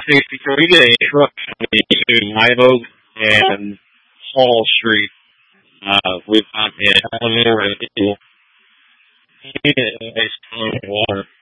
63 today, truck between Live Oak and Hall Street. We've got an elevator and a water.